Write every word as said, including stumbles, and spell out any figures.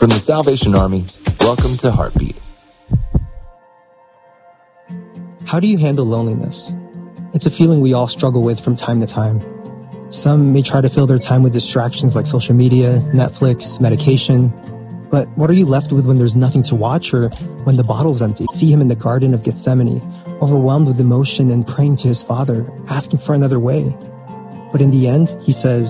From the Salvation Army, welcome to Heartbeat. How do you handle loneliness? It's a feeling we all struggle with from time to time. Some may try to fill their time with distractions like social media, Netflix, medication. But what are you left with when there's nothing to watch or when the bottle's empty? See him in the Garden of Gethsemane, overwhelmed with emotion and praying to his Father, asking for another way. But in the end, he says,